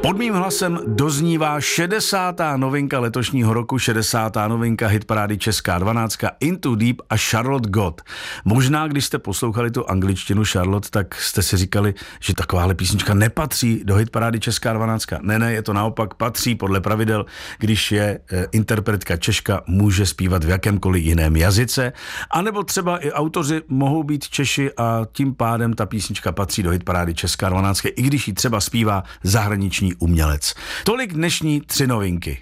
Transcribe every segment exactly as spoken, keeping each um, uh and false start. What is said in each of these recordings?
Pod mým hlasem doznívá šedesátá novinka letošního roku, šedesátá novinka hitparády Česká dvanáctka Into Deep a Charlotte God. Možná, když jste poslouchali tu angličtinu Charlotte, tak jste si říkali, že takováhle písnička nepatří do hitparády Česká dvanáctka. Ne, ne, je to naopak, patří podle pravidel, když je e, interpretka Češka, může zpívat v jakémkoliv jiném jazyce, anebo třeba i autoři mohou být Češi a tím pádem ta písnička patří do hitparády Česká dvanáctka, i když ji třeba zpívá zahraniční umělec. Tolik dnešní tři novinky.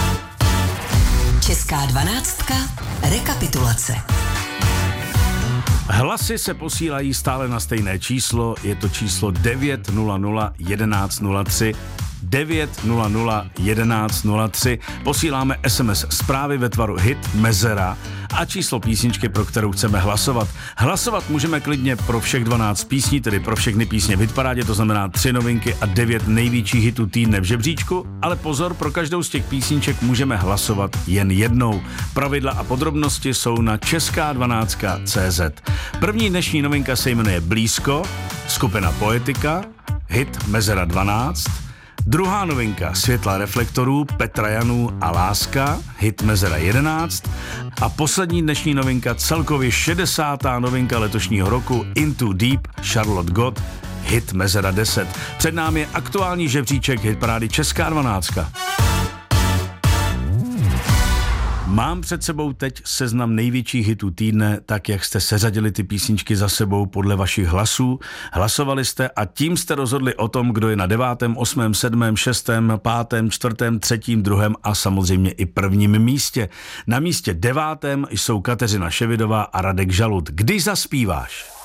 Česká dvanáctka. Rekapitulace. Hlasy se posílají stále na stejné číslo, je to číslo devět nula nula jedenáct nula tři. devět nula nula jedenáct nula tři. Posíláme es em es zprávy ve tvaru hit, mezera a číslo písničky, pro kterou chceme hlasovat. Hlasovat můžeme klidně pro všech dvanáct písní, tedy pro všechny písně v hitparádě, to znamená tři novinky a devět největších hitů týdne v žebříčku, ale pozor, pro každou z těch písniček můžeme hlasovat jen jednou. Pravidla a podrobnosti jsou na česká dvanáctka tečka cé zet. První dnešní novinka se jmenuje Blízko, skupina Poetika, hit Mezera dvanáct. Druhá novinka Světla reflektorů, Petra Janů a Láska, hit Mezera jedenáct. A poslední dnešní novinka, celkově šedesátá novinka letošního roku, Into Deep, Charlotte God, hit Mezera deset. Před námi je aktuální žebříček hitparády Česká dvanáctka. Mám před sebou teď seznam největších hitů týdne, tak jak jste seřadili ty písničky za sebou podle vašich hlasů. Hlasovali jste a tím jste rozhodli o tom, kdo je na devátém, osmém, sedmém, šestém, pátém, čtvrtém, třetím, druhém a samozřejmě i prvním místě. Na místě devátém jsou Kateřina Ševidová a Radek Žalud. Když zaspíváš?